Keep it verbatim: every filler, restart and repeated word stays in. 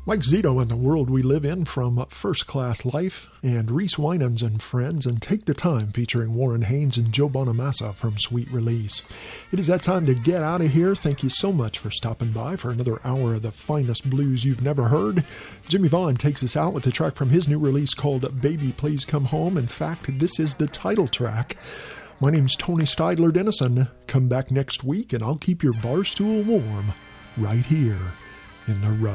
Mike Zito and the World We Live In from First Class Life, and Reese Winans and Friends, and Take the Time featuring Warren Haynes and Joe Bonamassa from Sweet Release. It is that time to get out of here. Thank you so much for stopping by for another hour of the finest blues you've never heard. Jimmy Vaughn takes us out with a track from his new release called Baby Please Come Home. In fact, this is the title track. My name's Tony Steidler Dennison. Come back next week and I'll keep your bar stool warm right here in the rub.